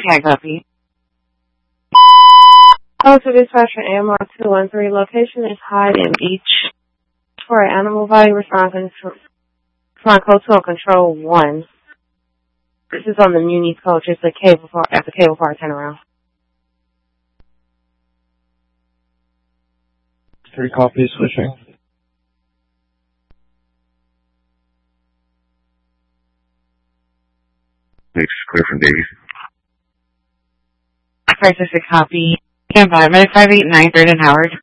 Tag copy. Oh, to dispatcher AMR 213. Location is Hyde and Beach. For animal body response and respond code 2 on control 1. This is on the Muni's coach. It's at the cable car turnaround. 3 copies, switching. It's clear from Davies. Crisis 6 copy. Stand by. Medic 589, 3rd and Howard.